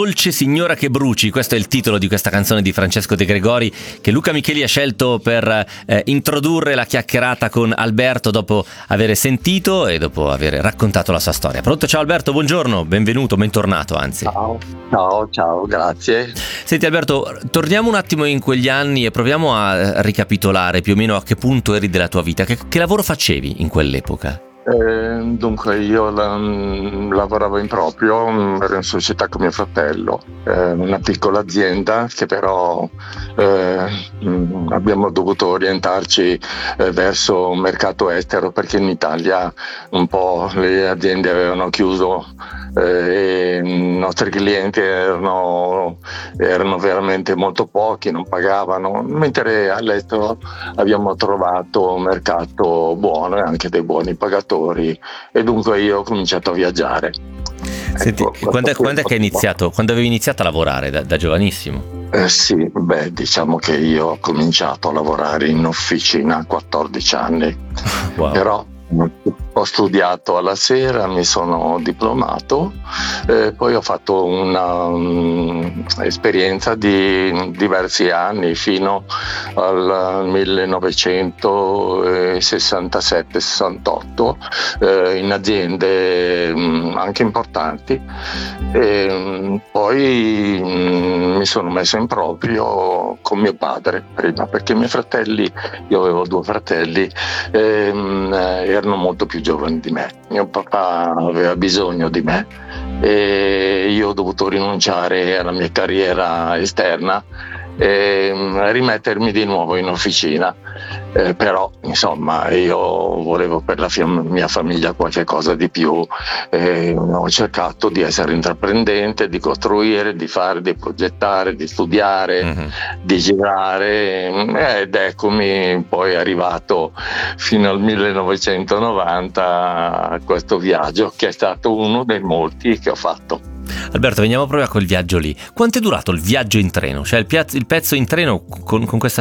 Dolce signora che bruci, questo è il titolo di questa canzone di Francesco De Gregori che Luca Micheli ha scelto per introdurre la chiacchierata con Alberto dopo aver sentito e dopo aver raccontato la sua storia. Pronto? Ciao Alberto, buongiorno, bentornato anzi. Ciao, grazie. Senti Alberto, torniamo un attimo in quegli anni e proviamo a ricapitolare più o meno a che punto eri della tua vita, che lavoro facevi in quell'epoca? Dunque io lavoravo in proprio, ero in società con mio fratello, una piccola azienda che però abbiamo dovuto orientarci verso un mercato estero perché in Italia un po' le aziende avevano chiuso e i nostri clienti erano veramente molto pochi, non pagavano, mentre all'estero abbiamo trovato un mercato buono e anche dei buoni pagatori e dunque io ho cominciato a viaggiare. Senti, quando è che hai iniziato? Quando avevi iniziato a lavorare da giovanissimo? Sì, diciamo che io ho cominciato a lavorare in officina a 14 anni. Wow. Però ho studiato alla sera, mi sono diplomato, poi ho fatto una esperienza di diversi anni fino al 1967-68 in aziende anche importanti. Poi mi sono messo in proprio con mio padre prima, perché i miei fratelli, io avevo 2 fratelli, erano molto più giovani di me. Mio papà aveva bisogno di me e io ho dovuto rinunciare alla mia carriera esterna e rimettermi di nuovo in officina, però insomma io volevo per la mia famiglia qualche cosa di più, ho cercato di essere intraprendente, di costruire, di fare, di progettare, di studiare, di girare ed eccomi poi arrivato fino al 1990 a questo viaggio che è stato uno dei molti che ho fatto. Alberto, veniamo proprio a quel viaggio lì. Quanto è durato il viaggio in treno? Cioè il pezzo in treno con questa